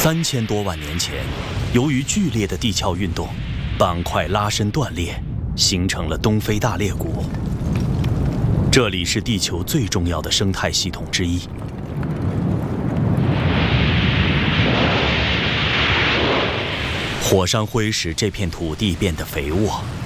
3000多万年前，由于剧烈的地壳运动，板块拉伸断裂，形成了东非大裂谷。这里是地球最重要的生态系统之一。火山灰使这片土地变得肥沃，